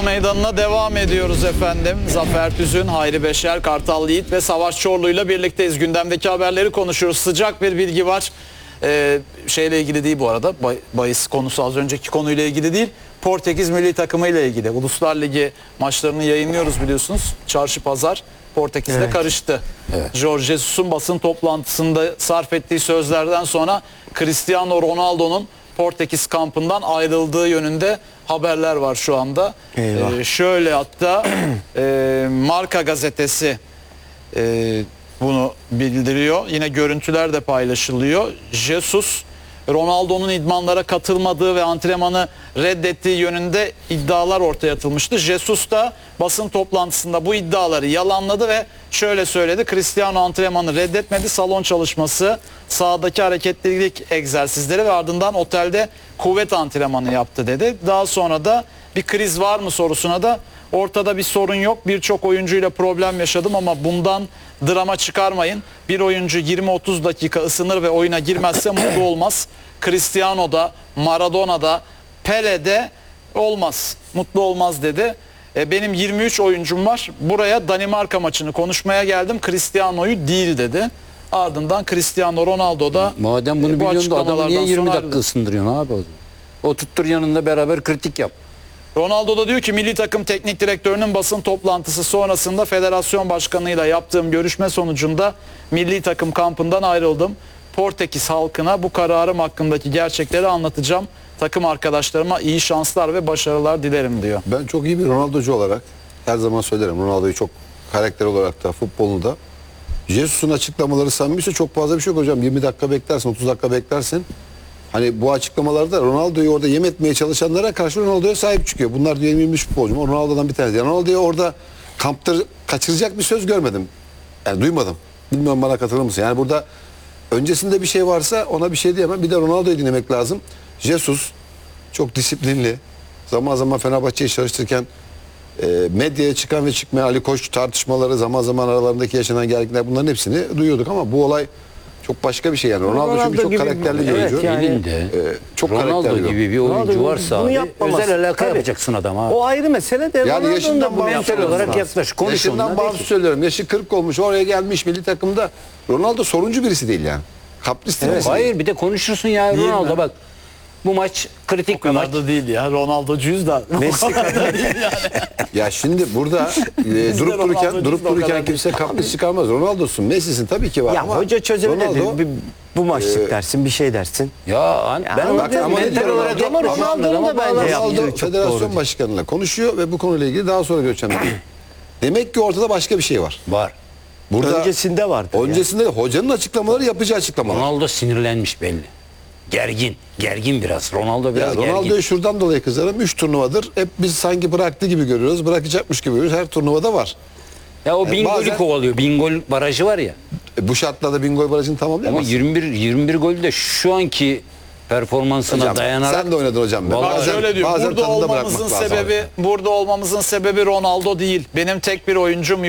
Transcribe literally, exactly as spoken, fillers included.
Futbol Meydanı'na devam ediyoruz efendim. Zafer Tüzün, Hayri Beşer, Kartal Yiğit ve Savaş Çorlu'yla birlikteyiz. Gündemdeki haberleri konuşuyoruz. Sıcak bir bilgi var. Ee, şeyle ilgili değil bu arada. Bay, bahis konusu az önceki konuyla ilgili değil. Portekiz milli takımı ile ilgili. Uluslar Ligi maçlarını yayınlıyoruz biliyorsunuz. Çarşı pazar Portekiz'de evet. karıştı. Evet. Jorge Jesus'un basın toplantısında sarf ettiği sözlerden sonra Cristiano Ronaldo'nun Portekiz kampından ayrıldığı yönünde haberler var şu anda. Ee, şöyle hatta e, Marca gazetesi e, bunu bildiriyor. Yine görüntüler de paylaşılıyor. Jesus, Ronaldo'nun idmanlara katılmadığı ve antrenmanı reddettiği yönünde iddialar ortaya atılmıştı. Jesus da basın toplantısında bu iddiaları yalanladı ve şöyle söyledi. Cristiano antrenmanı reddetmedi. Salon çalışması, sahadaki hareketlilik egzersizleri ve ardından otelde kuvvet antrenmanı yaptı dedi. Daha sonra da bir kriz var mı sorusuna da ortada bir sorun yok. Birçok oyuncuyla problem yaşadım ama bundan drama çıkarmayın. Bir oyuncu yirmi otuz dakika ısınır ve oyuna girmezse mutlu olmaz. Cristiano'da, Maradona'da, Pele'de olmaz. Mutlu olmaz dedi. E, benim yirmi üç oyuncum var. Buraya Danimarka maçını konuşmaya geldim. Cristiano'yu değil dedi. Ardından Cristiano Ronaldo da madem bunu e, bu biliyorsun da adamı niye yirmi dakika ayrıldı. ısındırıyorsun abi? O tuttur yanında beraber kritik yap. Ronaldo da diyor ki milli takım teknik direktörünün basın toplantısı sonrasında federasyon başkanıyla yaptığım görüşme sonucunda milli takım kampından ayrıldım. Portekiz halkına bu kararım hakkındaki gerçekleri anlatacağım. Takım arkadaşlarıma iyi şanslar ve başarılar dilerim diyor. Ben çok iyi bir Ronaldocu olarak her zaman söylerim. Ronaldo'yu çok karakter olarak da futbolunu da. Jesus'un açıklamaları samimiyse çok fazla bir şey yok hocam. yirmi dakika beklersin, otuz dakika beklersin. Hani bu açıklamalarda Ronaldo'yu orada yem etmeye çalışanlara karşı Ronaldo'ya sahip çıkıyor. Bunlar diyor yirmi üç futbolcu mu? Ronaldo'dan bir tanesi. Ronaldo'yu orada kampta kaçıracak bir söz görmedim. Yani duymadım. Bilmiyorum, bana katılır mısın? Yani burada öncesinde bir şey varsa ona bir şey diyemem. Bir de Ronaldo'yu dinlemek lazım. Jesus çok disiplinli. Zaman zaman Fenerbahçe'yi çalıştırırken e, medyaya çıkan ve çıkmayan Ali Koç tartışmaları, zaman zaman aralarındaki yaşanan gerginlikler, bunların hepsini duyuyorduk ama bu olay çok başka bir şey yani. Ronaldo, Ronaldo çünkü çok karakterli bir oyuncu. Evet, yani, elinde ee, çok Ronaldo karakterli gibi bir oyuncu varsa abi, özel alaka tabii. yapacaksın adam abi. O ayrı mesele de Yani Ronaldo'nun yaşından da bunu bağımsız yapması olarak lazım. yaklaş. Konuş Yaşından onunla bağımsız de ki. söylüyorum. Yaşı kırk olmuş, oraya gelmiş milli takımda. Ronaldo soruncu birisi değil yani. Kaprisli Evet, birisi hayır değil. bir de konuşursun ya Değil Ronaldo mi? bak. Bu maç kritik O bir maç. kadar da değil ya. Ronaldo'cuyuz da. Messi kadar değil yani. Ya şimdi burada e, durup Ronaldo'cuyuz dururken da durup o kadar dururken değil. kimse kapris çıkarmaz. Ronaldo'sun, Messi'sin tabii ki var. Ya ama hoca çözebilir. Ronaldo, Bir- Bu maçlık e, dersin, bir şey dersin. Ya an, ben ama zaten ama mental Ronaldo- olarak ama yapmışım. Ronaldo'nun da bence yaptığı Ronaldo çok doğru federasyon değil. başkanıyla konuşuyor ve bu konuyla ilgili daha sonra göreceğim. Demek ki ortada başka bir şey var. Var. Burada Öncesinde vardı. öncesinde de hocanın açıklamaları, yapacağı açıklamalar. Ronaldo sinirlenmiş belli. Gergin. Gergin biraz. Ronaldo Ya biraz gergin. Ronaldo'yu şuradan dolayı kızarım. üç turnuvadır. Hep biz sanki bıraktı gibi görüyoruz. Bırakacakmış gibi görüyoruz. Her turnuvada var. Ya o bin bazen- golü kovalıyor. Bin gol barajı var ya. E, bu şartlarda bin gol barajını Ama tamamlayamaz. yirmi bir yirmi bir golü de şu anki performansına Hocam, dayanarak sen de oynadın hocam. be. Vallahi Bak şöyle diyor. bazen Burada tadında olmamızın bırakmak lazım. sebebi burada olmamızın sebebi Ronaldo değil. Benim tek bir oyuncum